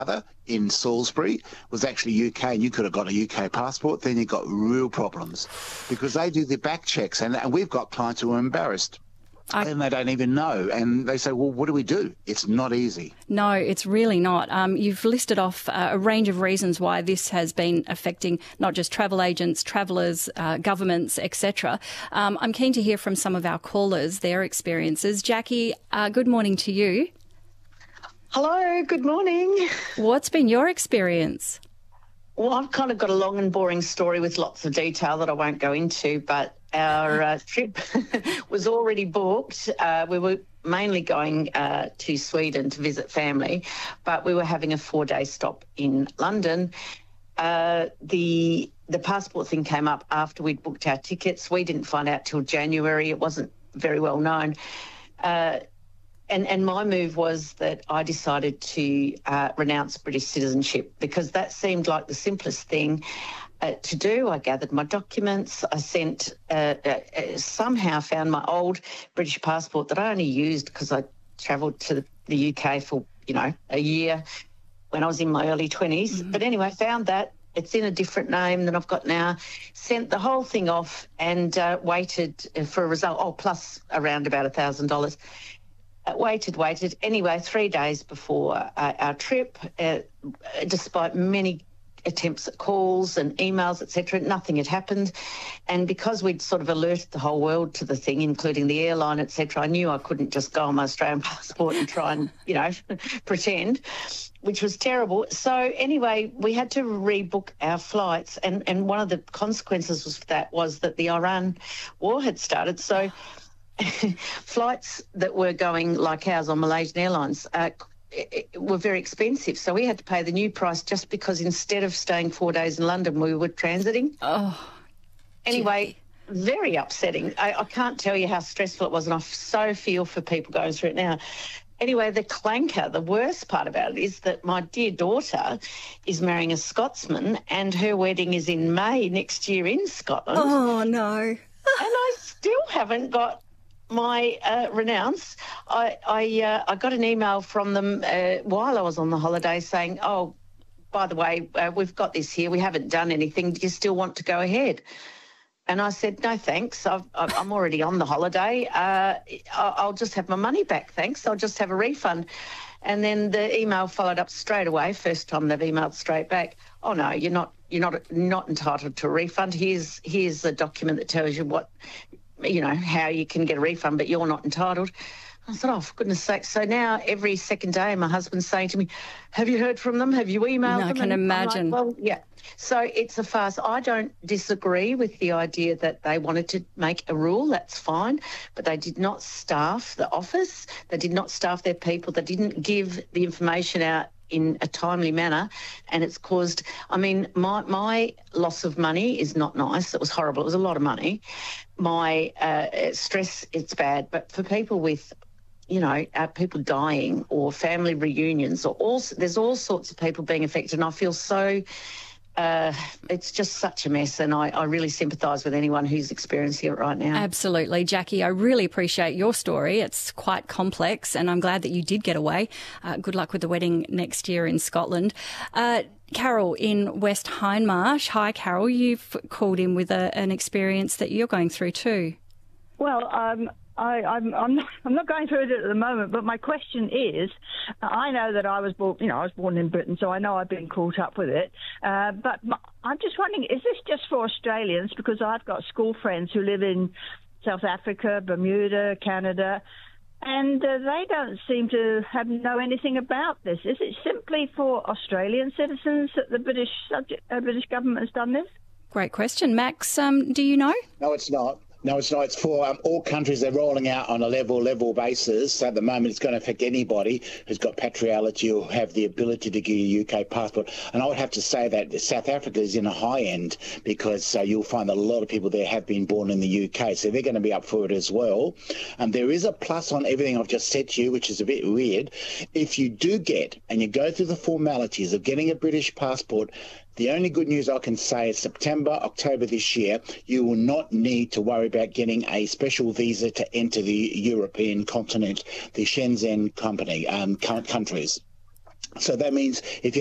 in Salisbury was actually UK, and you could have got a UK passport, then you got real problems because they do the back checks, and we've got clients who are embarrassed. And they don't even know. And they say, well, what do we do? It's not easy. No, it's really not. You've listed off a range of reasons why this has been affecting not just travel agents, travellers, governments, etc. I'm keen to hear from some of our callers, their experiences. Jackie, good morning to you. Hello, good morning. What's been your experience? Well, I've kind of got a long and boring story with lots of detail that I won't go into, but our trip was already booked. We were mainly going to Sweden to visit family, but we were having a 4-day stop in London. The passport thing came up after we'd booked our tickets. We didn't find out till January. It wasn't very well known. And my move was that I decided to renounce British citizenship because that seemed like the simplest thing to do. I gathered my documents. I somehow found my old British passport that I only used because I travelled to the UK for, a year when I was in my early 20s. Mm-hmm. But anyway, found that. It's in a different name than I've got now. Sent the whole thing off and waited for a result. Plus around about $1,000. Waited. Anyway, 3 days before our trip, despite many attempts at calls and emails, etc., nothing had happened. And because we'd sort of alerted the whole world to the thing, including the airline, etc., I knew I couldn't just go on my Australian passport and try and, pretend, which was terrible. So anyway, we had to rebook our flights. And one of the consequences was that the Iran war had started. So flights that were going like ours on Malaysian Airlines were very expensive. So we had to pay the new price just because instead of staying 4 days in London, we were transiting. Oh, anyway, very upsetting. I can't tell you how stressful it was, and I so feel for people going through it now. Anyway, the clanker, the worst part about it is that my dear daughter is marrying a Scotsman and her wedding is in May next year in Scotland. Oh, no. And I still haven't got my renounce. I got an email from them while I was on the holiday saying, oh, by the way, we've got this here. We haven't done anything. Do you still want to go ahead? And I said, no, thanks. I'm already on the holiday. I'll just have my money back, thanks. I'll just have a refund. And then the email followed up straight away. First time they've emailed straight back. Oh, no, you're not entitled to a refund. Here's a document that tells you what, how you can get a refund, but you're not entitled. I thought, oh, for goodness sake. So now every second day my husband's saying to me, have you heard from them? Have you emailed them? I can imagine. Like, well, yeah. So it's a farce. I don't disagree with the idea that they wanted to make a rule. That's fine. But they did not staff the office. They did not staff their people. They didn't give the information out in a timely manner, and it's caused, my loss of money is not nice. It was horrible. It was a lot of money. My stress, it's bad. But for people with, people dying or family reunions there's all sorts of people being affected, and I feel so... it's just such a mess, and I really sympathise with anyone who's experiencing it right now. Absolutely. Jackie, I really appreciate your story. It's quite complex, and I'm glad that you did get away. Good luck with the wedding next year in Scotland. Carol in West Hindmarsh. Hi, Carol. You've called in with an experience that you're going through too. Well, I'm not going through it at the moment, but my question is, I know that I was born in Britain, so I know I've been caught up with it. But I'm just wondering, is this just for Australians? Because I've got school friends who live in South Africa, Bermuda, Canada, and they don't seem to know anything about this. Is it simply for Australian citizens that the British government has done this? Great question. Max, do you know? No, it's not. No, it's not. It's for all countries. They're rolling out on a level basis. So at the moment, it's going to affect anybody who's got patriality or have the ability to get a UK passport. And I would have to say that South Africa is in a high end because you'll find that a lot of people there have been born in the UK. So they're going to be up for it as well. And there is a plus on everything I've just said to you, which is a bit weird. If you do get and you go through the formalities of getting a British passport, the only good news I can say is September, October this year, you will not need to worry about getting a special visa to enter the European continent, the Schengen countries. So that means if